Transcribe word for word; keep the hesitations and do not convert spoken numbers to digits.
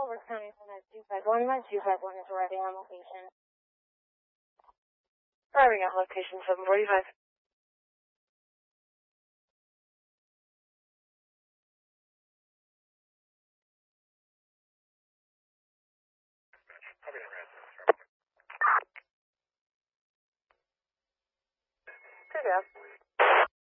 Worth County nine two five one. nine two five one is arriving on location. Arriving on location seven forty-five. Good job.